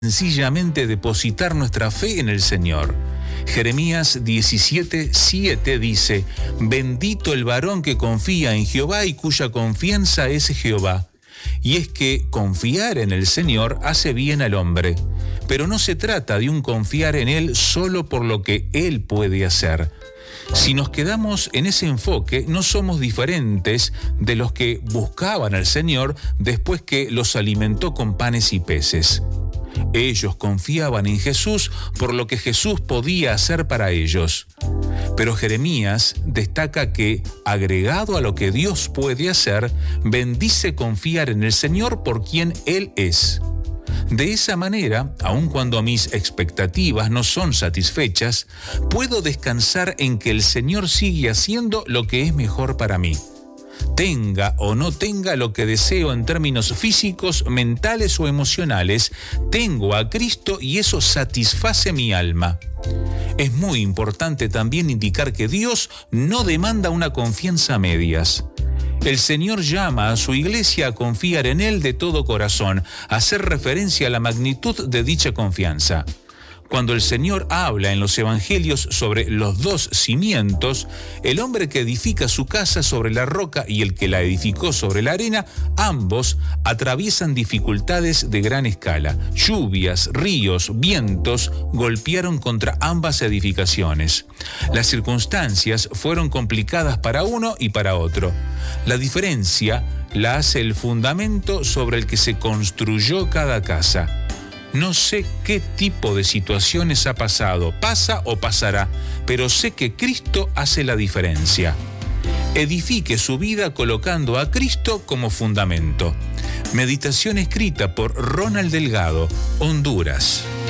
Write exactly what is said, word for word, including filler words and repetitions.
sencillamente depositar nuestra fe en el Señor. Jeremías diecisiete, siete dice: bendito el varón que confía en Jehová y cuya confianza es Jehová. Y es que confiar en el Señor hace bien al hombre, pero no se trata de un confiar en Él solo por lo que Él puede hacer. Si nos quedamos en ese enfoque, no somos diferentes de los que buscaban al Señor después que los alimentó con panes y peces. Ellos confiaban en Jesús por lo que Jesús podía hacer para ellos. Pero Jeremías destaca que, agregado a lo que Dios puede hacer, bendice confiar en el Señor por quien Él es. De esa manera, aun cuando mis expectativas no son satisfechas, puedo descansar en que el Señor sigue haciendo lo que es mejor para mí. Tenga o no tenga lo que deseo en términos físicos, mentales o emocionales, tengo a Cristo y eso satisface mi alma. Es muy importante también indicar que Dios no demanda una confianza a medias. El Señor llama a su iglesia a confiar en Él de todo corazón, a hacer referencia a la magnitud de dicha confianza. Cuando el Señor habla en los evangelios sobre los dos cimientos, el hombre que edifica su casa sobre la roca y el que la edificó sobre la arena, ambos atraviesan dificultades de gran escala. Lluvias, ríos, vientos golpearon contra ambas edificaciones. Las circunstancias fueron complicadas para uno y para otro. La diferencia la hace el fundamento sobre el que se construyó cada casa. No sé qué tipo de situaciones ha pasado, pasa o pasará, pero sé que Cristo hace la diferencia. Edifique su vida colocando a Cristo como fundamento. Meditación escrita por Ronald Delgado, Honduras.